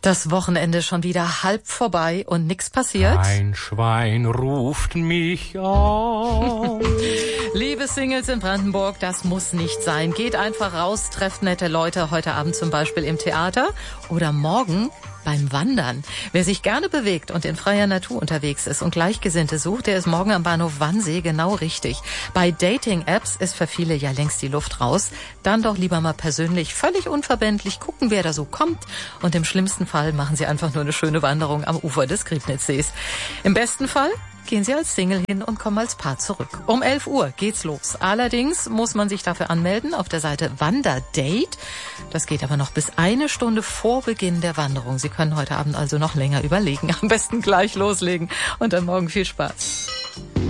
Das Wochenende schon wieder halb vorbei und nix passiert. Ein Schwein ruft mich an. Liebe Singles in Brandenburg, das muss nicht sein. Geht einfach raus, trefft nette Leute, heute Abend zum Beispiel im Theater oder morgen beim Wandern. Wer sich gerne bewegt und in freier Natur unterwegs ist und Gleichgesinnte sucht, der ist morgen am Bahnhof Wannsee genau richtig. Bei Dating-Apps ist für viele ja längst die Luft raus. Dann doch lieber mal persönlich, völlig unverbindlich gucken, wer da so kommt. Und im schlimmsten Fall machen Sie einfach nur eine schöne Wanderung am Ufer des Griebnitzsees. Im besten Fall gehen Sie als Single hin und kommen als Paar zurück. Um 11 Uhr geht's los. Allerdings muss man sich dafür anmelden auf der Seite Wanderdate. Das geht aber noch bis 1 Stunde vor Beginn der Wanderung. Sie können heute Abend also noch länger überlegen. Am besten gleich loslegen und dann morgen viel Spaß.